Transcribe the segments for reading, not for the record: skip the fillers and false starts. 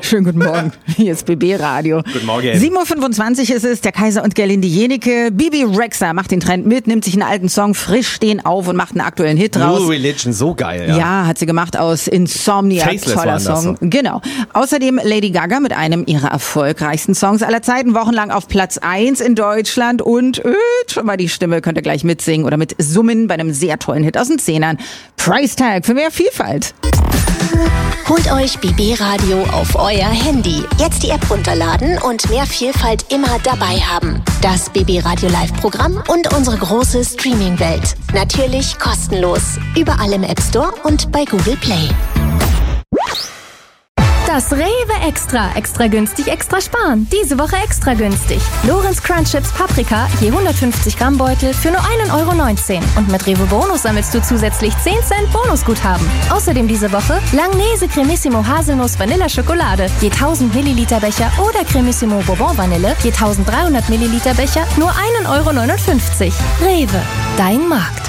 Schönen guten Morgen. Hier ist BB Radio. Guten Morgen. 7.25 Uhr ist es, der Kaiser und Gerlinde Jenike. Bibi Rexha macht den Trend mit, nimmt sich einen alten Song frisch stehen auf und macht einen aktuellen Hit raus. New Religion, so geil, ja. Ja, hat sie gemacht aus Insomnia. Faceless toller Song. Genau. Außerdem Lady Gaga mit einem ihrer erfolgreichsten Songs aller Zeiten, wochenlang auf Platz 1 in Deutschland und schon mal die Stimme, könnt ihr gleich mitsingen oder mit summen bei einem sehr tollen Hit aus den 10ern. Price Tag für mehr Vielfalt. Holt euch BB Radio auf euer Handy. Jetzt die App runterladen und mehr Vielfalt immer dabei haben. Das BB Radio Live-Programm und unsere große Streaming-Welt. Natürlich kostenlos. Überall im App Store und bei Google Play. Das Rewe Extra. Extra günstig, extra sparen. Diese Woche extra günstig. Lorenz Crunch Chips Paprika, je 150 Gramm Beutel für nur 1,19 €. Und mit Rewe Bonus sammelst du zusätzlich 10 Cent Bonusguthaben. Außerdem diese Woche Langnese Cremissimo Haselnuss Vanilla Schokolade, je 1000 Milliliter Becher oder Cremissimo Bourbon Vanille, je 1300 Milliliter Becher, nur 1,59 €. Rewe, dein Markt.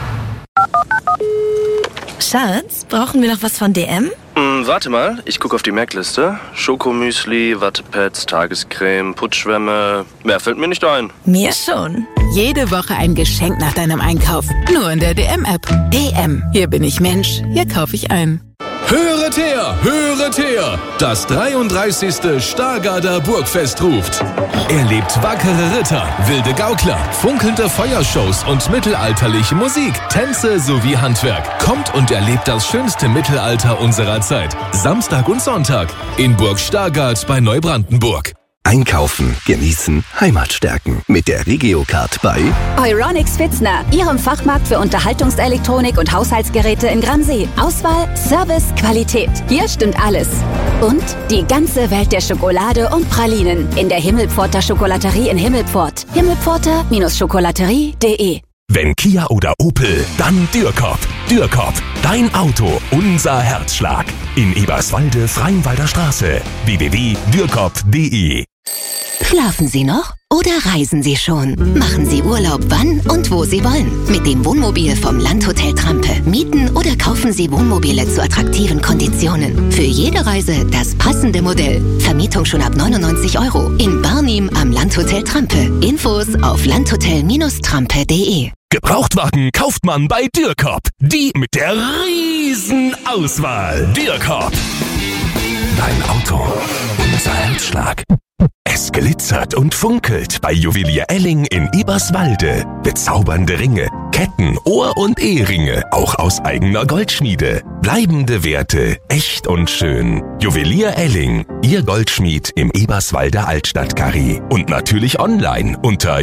Schatz, brauchen wir noch was von DM? Warte mal, ich gucke auf die Merkliste. Schokomüsli, Wattepads, Tagescreme, Putzschwämme. Mehr fällt mir nicht ein. Mir schon. Jede Woche ein Geschenk nach deinem Einkauf. Nur in der DM-App. DM. Hier bin ich Mensch. Hier kaufe ich ein. Höret her, höret her! Das 33. Stargarder Burgfest ruft. Erlebt wackere Ritter, wilde Gaukler, funkelnde Feuershows und mittelalterliche Musik, Tänze sowie Handwerk. Kommt und erlebt das schönste Mittelalter unserer Zeit. Samstag und Sonntag in Burg Stargard bei Neubrandenburg. Einkaufen, genießen, Heimat stärken. Mit der Regiocard bei Euronics Pfitzner, Ihrem Fachmarkt für Unterhaltungselektronik und Haushaltsgeräte in Gransee. Auswahl, Service, Qualität. Hier stimmt alles. Und die ganze Welt der Schokolade und Pralinen in der Himmelpforter Schokolaterie in Himmelpfort. Himmelpforter-schokolaterie.de. Wenn Kia oder Opel, dann Dürrkop. Dürrkop, dein Auto, unser Herzschlag. In Eberswalde, Freienwalder Straße. www.dürrkop.de. Schlafen Sie noch oder reisen Sie schon? Machen Sie Urlaub wann und wo Sie wollen. Mit dem Wohnmobil vom Landhotel Trampe. Mieten oder kaufen Sie Wohnmobile zu attraktiven Konditionen. Für jede Reise das passende Modell. Vermietung schon ab 99 € in Barnim am Landhotel Trampe. Infos auf landhotel-trampe.de. Gebrauchtwagen kauft man bei Dürrkop. Die mit der riesen Auswahl. Dürrkop. Dein Auto, unser Herzschlag. Es glitzert und funkelt bei Juwelier Elling in Eberswalde. Bezaubernde Ringe, Ketten, Ohr- und Eheringe, auch aus eigener Goldschmiede. Bleibende Werte, echt und schön. Juwelier Elling, Ihr Goldschmied im Eberswalder Altstadtkarree. Und natürlich online unter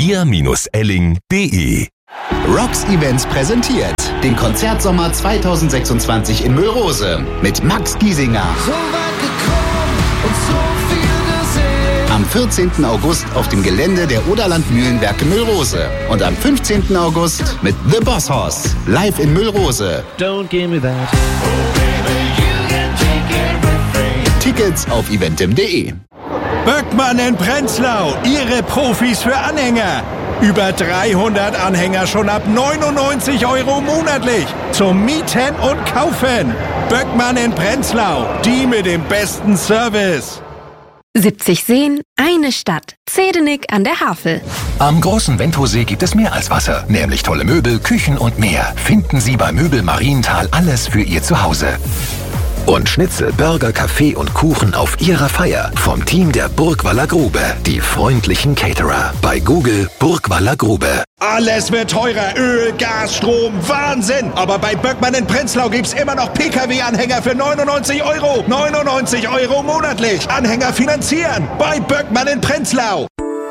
juwelier-elling.de. Rocks Events präsentiert den Konzertsommer 2026 in Müllrose mit Max Giesinger. So weit gekommen und so viel gesehen. Am 14. August auf dem Gelände der Oderland Mühlenwerke Müllrose. Und am 15. August mit The Boss Hoss live in Müllrose. Don't give me that. Oh baby, you can take everything. Tickets auf eventim.de. Böckmann in Prenzlau, Ihre Profis für Anhänger. Über 300 Anhänger schon ab 99 € monatlich. Zum Mieten und Kaufen. Böckmann in Prenzlau, die mit dem besten Service. 70 Seen, eine Stadt. Zedenick an der Havel. Am großen Wendhosee gibt es mehr als Wasser, nämlich tolle Möbel, Küchen und mehr. Finden Sie bei Möbel Marienthal alles für Ihr Zuhause. Und Schnitzel, Burger, Kaffee und Kuchen auf Ihrer Feier vom Team der Burgwaller Grube. Die freundlichen Caterer. Bei Google Burgwaller Grube. Alles wird teurer. Öl, Gas, Strom, Wahnsinn. Aber bei Böckmann in Prenzlau gibt's immer noch Pkw-Anhänger für 99 €. 99 € monatlich. Anhänger finanzieren. Bei Böckmann in Prenzlau.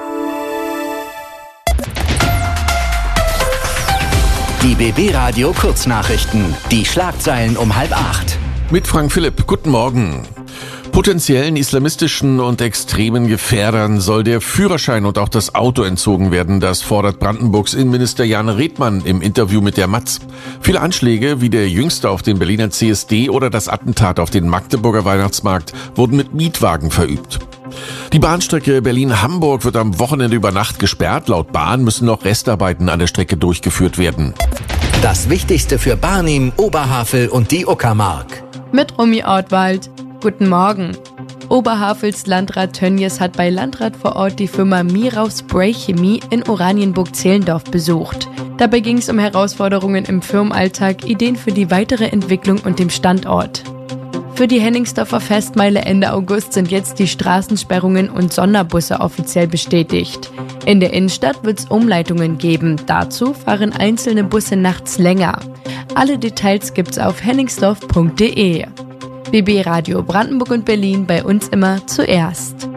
Die BB Radio Kurznachrichten. Die Schlagzeilen um 7:30. Mit Frank Philipp, guten Morgen. Potenziellen islamistischen und extremen Gefährdern soll der Führerschein und auch das Auto entzogen werden. Das fordert Brandenburgs Innenminister Jan Redmann im Interview mit der Matz. Viele Anschläge, wie der jüngste auf den Berliner CSD oder das Attentat auf den Magdeburger Weihnachtsmarkt, wurden mit Mietwagen verübt. Die Bahnstrecke Berlin-Hamburg wird am Wochenende über Nacht gesperrt. Laut Bahn müssen noch Restarbeiten an der Strecke durchgeführt werden. Das Wichtigste für Barnim, Oberhavel und die Uckermark. Mit Romy Ortwald. Guten Morgen. Oberhavels Landrat Tönnies hat bei Landrat vor Ort die Firma Mirau Spray Chemie in Oranienburg-Zehlendorf besucht. Dabei ging es um Herausforderungen im Firmenalltag, Ideen für die weitere Entwicklung und den Standort. Für die Hennigsdorfer Festmeile Ende August sind jetzt die Straßensperrungen und Sonderbusse offiziell bestätigt. In der Innenstadt wird es Umleitungen geben. Dazu fahren einzelne Busse nachts länger. Alle Details gibt's auf hennigsdorf.de. BB Radio Brandenburg und Berlin, bei uns immer zuerst.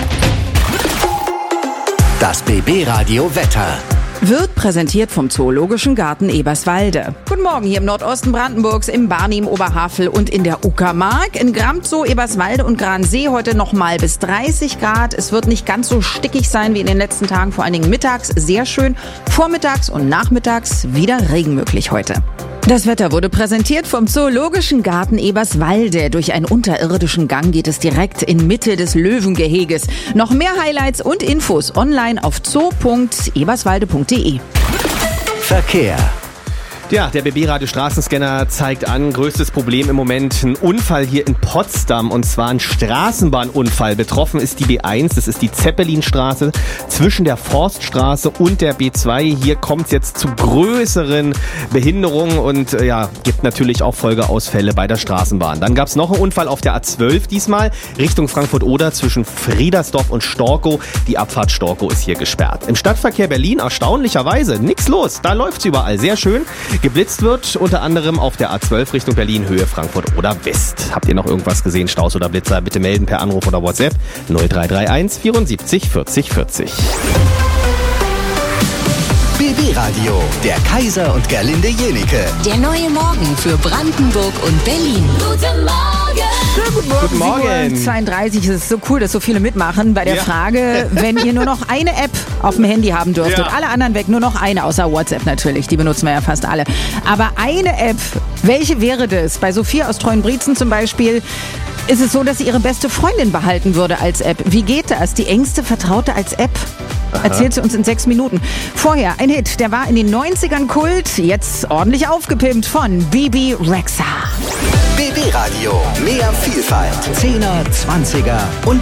Das BB Radio Wetter wird präsentiert vom Zoologischen Garten Eberswalde. Guten Morgen hier im Nordosten Brandenburgs, im Barnim, Oberhavel und in der Uckermark. In Gramzow, Eberswalde und Gransee heute nochmal bis 30 Grad. Es wird nicht ganz so stickig sein wie in den letzten Tagen, vor allen Dingen mittags sehr schön. Vormittags und nachmittags wieder Regen möglich heute. Das Wetter wurde präsentiert vom Zoologischen Garten Eberswalde. Durch einen unterirdischen Gang geht es direkt in Mitte des Löwengeheges. Noch mehr Highlights und Infos online auf zoo.eberswalde.de. Verkehr. Ja, der BB-Radio Straßenscanner zeigt an, größtes Problem im Moment, ein Unfall hier in Potsdam, und zwar ein Straßenbahnunfall. Betroffen ist die B1, das ist die Zeppelinstraße zwischen der Forststraße und der B2. Hier kommt es jetzt zu größeren Behinderungen und gibt natürlich auch Folgeausfälle bei der Straßenbahn. Dann gab es noch einen Unfall auf der A12 diesmal, Richtung Frankfurt-Oder zwischen Friedersdorf und Storkow. Die Abfahrt Storkow ist hier gesperrt. Im Stadtverkehr Berlin erstaunlicherweise nichts los, da läuft's überall sehr schön. Geblitzt wird unter anderem auf der A12 Richtung Berlin, Höhe Frankfurt oder West. Habt ihr noch irgendwas gesehen, Staus oder Blitzer? Bitte melden per Anruf oder WhatsApp 0331 74 40 40. BB Radio, der Kaiser und Gerlinde Jenike. Der neue Morgen für Brandenburg und Berlin. Guten Morgen. Guten Morgen. 32, es ist so cool, dass so viele mitmachen bei der Frage, wenn ihr nur noch eine App auf dem Handy haben dürftet, alle anderen weg, nur noch eine, außer WhatsApp natürlich, die benutzen wir ja fast alle. Aber eine App, welche wäre das? Bei Sophie aus Treuenbrietzen zum Beispiel ist es so, dass sie ihre beste Freundin behalten würde als App. Wie geht das? Die engste Vertraute als App? Erzählt sie uns in 6 Minuten. Vorher ein Hit, der war in den 90ern Kult, jetzt ordentlich aufgepimpt von Bibi Rexha. BB Radio, mehr Vielfalt, 10er, 20er und